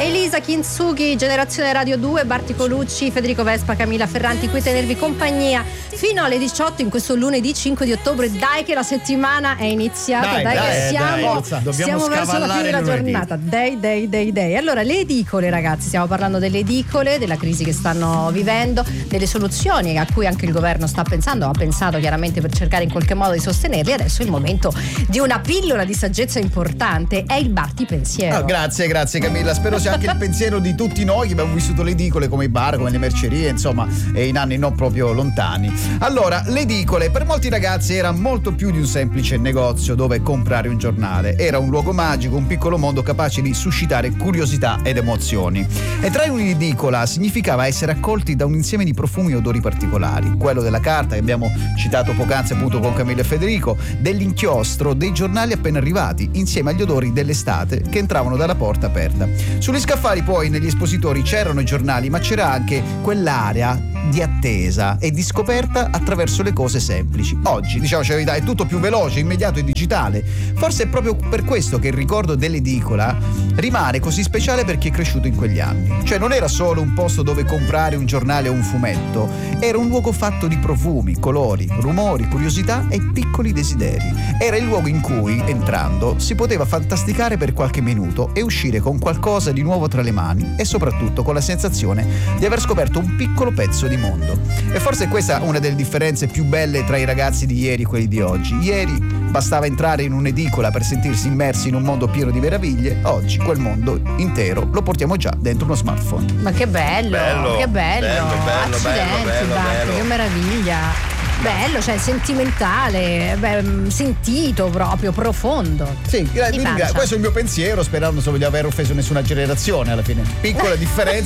Elisa Kintsugi, Generazione Radio 2, Barti Colucci, Federico Vespa, Camilla Ferranti, qui tenervi compagnia fino alle 18 in questo lunedì 5 di ottobre. Dai che la settimana è iniziata, dai che siamo verso la fine della giornata. Dai. Allora, le edicole, ragazzi, stiamo parlando delle edicole, della crisi che stanno vivendo, delle soluzioni a cui anche il governo sta pensando, ha pensato chiaramente per cercare in qualche modo di sostenerli. Adesso è il momento di una pillola di saggezza importante, è il Barti Pensiero. Grazie Camilla, spero sia anche il pensiero di tutti noi che abbiamo vissuto le edicole, come i bar, come le mercerie, insomma, in anni non proprio lontani. Allora, le edicole per molti ragazzi era molto più di un semplice negozio dove comprare un giornale, era un luogo magico, un piccolo mondo capace di suscitare curiosità ed emozioni. Entrare in un'edicola significava essere accolti da un insieme di profumi e odori particolari, quello della carta che abbiamo citato poc'anzi appunto con Camilla e Federico, dell'inchiostro, dei giornali appena arrivati, insieme agli odori dell'estate che entravano dalla porta aperta. Sugli scaffali poi negli espositori c'erano i giornali, ma c'era anche quell'area di attesa e di scoperta attraverso le cose semplici. Oggi, diciamoci la verità, è tutto più veloce, immediato e digitale. Forse è proprio per questo che il ricordo dell'edicola rimane così speciale per chi è cresciuto in quegli anni. Cioè non era solo un posto dove comprare un giornale o un fumetto, era un luogo fatto di profumi, colori, rumori, curiosità e piccoli desideri. Era il luogo in cui, entrando, si poteva fantasticare per qualche minuto e uscire con qualcosa di nuovo tra le mani e soprattutto con la sensazione di aver scoperto un piccolo pezzo di mondo. E forse questa è una delle differenze più belle tra i ragazzi di ieri e quelli di oggi. Ieri bastava entrare in un'edicola per sentirsi immersi in un mondo pieno di meraviglie. Oggi quel mondo intero lo portiamo già dentro uno smartphone. Ma che bello. Accidenti, Barti, che meraviglia. Bello, cioè sentimentale, sentito proprio, profondo. Sì, questo è il mio pensiero, sperando non so di aver offeso nessuna generazione alla fine. Piccola differenza